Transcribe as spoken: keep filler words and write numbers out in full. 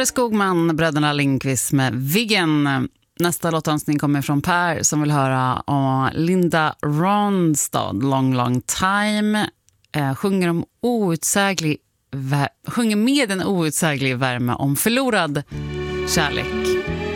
Skogman, bröderna Lindqvist med Viggen. Nästa låtönskning kommer från Per som vill höra om Linda Ronstadt, Long Long Time. Eh, sjunger, om outsäglig, sjunger med en outsäglig värme om förlorad kärlek.